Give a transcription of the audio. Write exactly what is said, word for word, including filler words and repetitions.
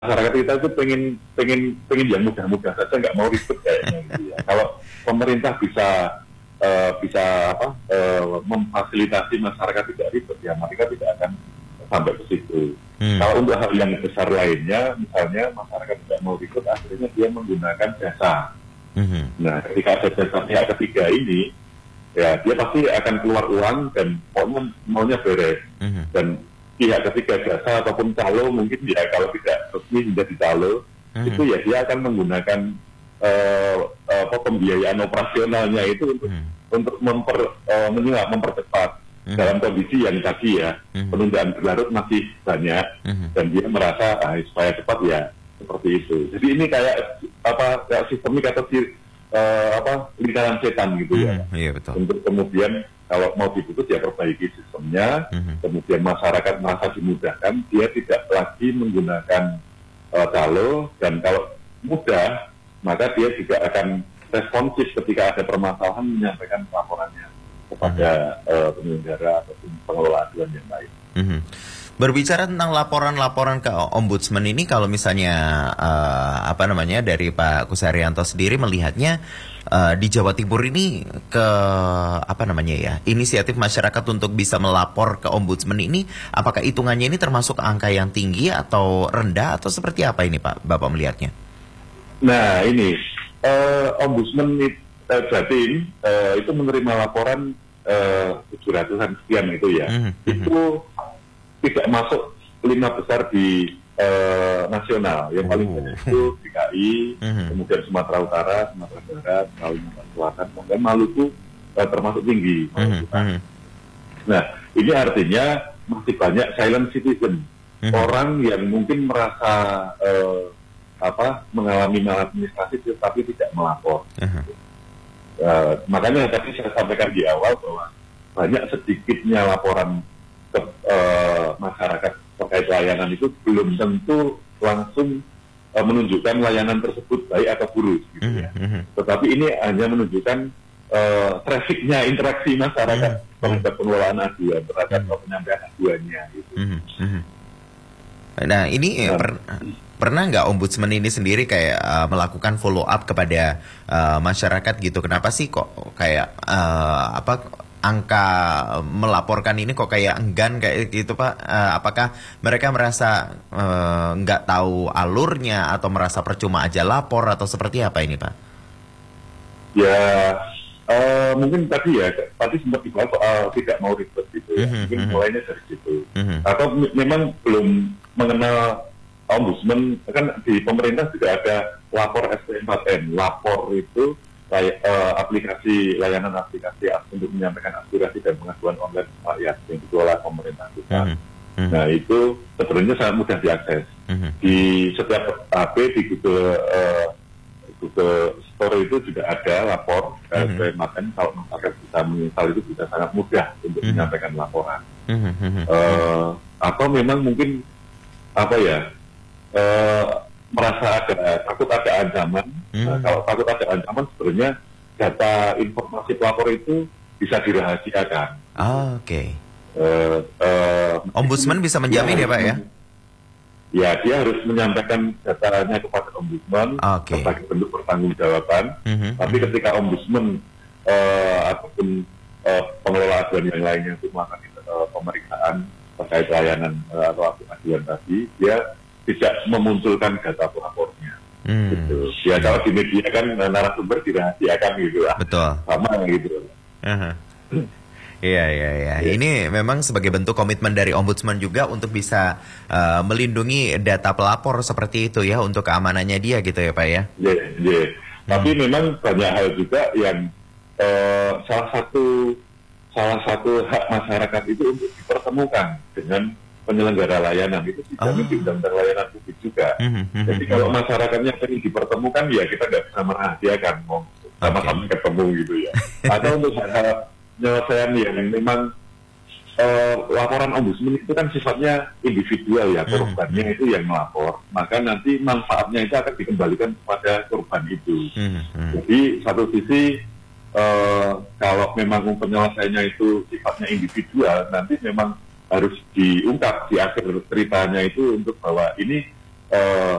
masyarakat kita itu pengen pengen pengen yang mudah-mudah saja, nggak mau ribet kayaknya gitu ya. Kalau pemerintah bisa uh, bisa apa uh, memfasilitasi masyarakat tidak ribet, ya mereka tidak akan sampai ke situ. Hmm. Kalau untuk hal yang besar lainnya, misalnya masyarakat tidak mau ribet, akhirnya dia menggunakan jasa. Hmm. Nah, ketika ada jasa pihak ketiga ini, ya dia pasti akan keluar uang dan pokoknya maunya beres. Hmm. Dan pihak ketiga jasa ataupun calo mungkin ya kalau tidak resmi menjadi calo, hmm. itu ya dia akan menggunakan uh, uh, pembiayaan operasionalnya itu untuk hmm. untuk memper uh, menyulap, mempercepat hmm. dalam kondisi yang tadi ya hmm. penundaan berlarut masih banyak hmm. dan dia merasa ah, supaya cepat ya seperti itu. Jadi ini kayak apa kayak sistemik atau uh, apa lingkaran setan gitu hmm. ya. Iya, betul. Untuk kemudian kalau mau diputus ya perbaiki sistemnya, mm-hmm. kemudian masyarakat merasa dimudahkan, dia tidak lagi menggunakan uh, calo, dan kalau mudah, maka dia juga akan responsif ketika ada permasalahan menyampaikan laporannya kepada mm-hmm. uh, penyelenggara ataupun pengelola aduan yang lain. Mm-hmm. Berbicara tentang laporan-laporan ke Ombudsman ini, kalau misalnya uh, apa namanya dari Pak Kusaryanto sendiri melihatnya uh, di Jawa Timur ini ke apa namanya ya inisiatif masyarakat untuk bisa melapor ke Ombudsman ini, apakah hitungannya ini termasuk angka yang tinggi atau rendah atau seperti apa ini Pak Bapak melihatnya? Nah ini uh, Ombudsman uh, Jatim uh, itu menerima laporan tujuh ratusan sekian itu ya, mm-hmm. itu tidak masuk lima besar di uh, nasional. Yang paling banyak itu D K I, uh-huh. kemudian Sumatera Utara, Sumatera Barat, Kalimantan Selatan, kemudian Maluku uh, termasuk tinggi. Uh-huh. Uh-huh. Nah, ini artinya masih banyak silent citizen, uh-huh. orang yang mungkin merasa uh, apa mengalami maladministrasi tetapi tidak melapor. Uh-huh. Uh, makanya tadi saya sampaikan di awal bahwa banyak sedikitnya laporan ke uh, masyarakat terkait layanan itu belum tentu langsung uh, menunjukkan layanan tersebut baik atau buruk gitu ya. Mm-hmm. Tetapi ini hanya menunjukkan uh, trafficnya, interaksi masyarakat mm-hmm. terhadap pengelolaan aduan, terhadap mm-hmm. penyampaian aduannya gitu. Mm-hmm. Nah ini nah, per, pernah nggak Ombudsman ini sendiri kayak uh, melakukan follow up kepada uh, masyarakat gitu? Kenapa sih kok kayak uh, apa angka melaporkan ini kok kayak enggan kayak gitu Pak? Uh, apakah mereka merasa uh, nggak tahu alurnya atau merasa percuma aja lapor atau seperti apa ini Pak? Ya uh, mungkin tadi ya tadi sempat dibahas soal tidak mau ribet gitu ya. Mm-hmm, mungkin mm-hmm. mulainya dari situ. Mm-hmm. Atau m- memang belum mengenal Ombudsman, kan di pemerintah juga ada lapor S P empat N. Lapor itu Lay, uh, aplikasi layanan aplikasi untuk menyampaikan aspirasi dan pengaduan online rakyat yang dikelola pemerintah juga. Mm-hmm. Mm-hmm. Nah itu sebenarnya sangat mudah diakses. Mm-hmm. Di setiap H P di Google uh, Google Store itu juga ada lapor. Mm-hmm. Makanya kalau masyarakat bisa menginstal itu bisa sangat mudah untuk mm-hmm. menyampaikan laporan. Mm-hmm. Uh, atau memang mungkin apa ya? Uh, merasa ada takut ada ancaman. Hmm. Nah, kalau takut ada ancaman sebenarnya data informasi pelapor itu bisa dirahasiakan. Oh, Oke. Okay. Uh, uh, Ombudsman bisa menjamin ya, ya Pak ya? Ya dia harus menyampaikan datanya kepada Ombudsman okay. sebagai bentuk pertanggungjawaban. Mm-hmm. Tapi ketika Ombudsman uh, ataupun uh, pengelola aduan yang lainnya untuk melakukan uh, pemeriksaan terkait layanan uh, atau aduan tadi, dia tidak memunculkan data pelapornya. Hmm. Gitu. Ya kalau di media kan narasumber dirahasiakan gitu lah. Betul. Sama gitu. Uh-huh. Iya, iya, iya. Ya. Ini memang sebagai bentuk komitmen dari Ombudsman juga untuk bisa uh, melindungi data pelapor seperti itu ya, untuk keamanannya dia gitu ya Pak ya. Iya, iya. Hmm. Tapi memang banyak hal juga yang uh, salah satu salah satu hak masyarakat itu untuk dipertemukan dengan penyelenggara layanan itu dijamin di undang-undang layanan publik juga. Mm-hmm. Jadi kalau masyarakatnya ingin dipertemukan ya kita nggak bisa merahasiakan mau sama-sama okay. ketemu gitu ya. Atau untuk hal penyelesaian yang memang uh, laporan Ombudsman itu kan sifatnya individual ya, korbannya mm-hmm. itu yang melapor, maka nanti manfaatnya itu akan dikembalikan kepada korban itu. Mm-hmm. Jadi satu sisi uh, kalau memang penyelesaiannya itu sifatnya individual, nanti memang harus diungkap di akhir ceritanya itu untuk bahwa ini uh,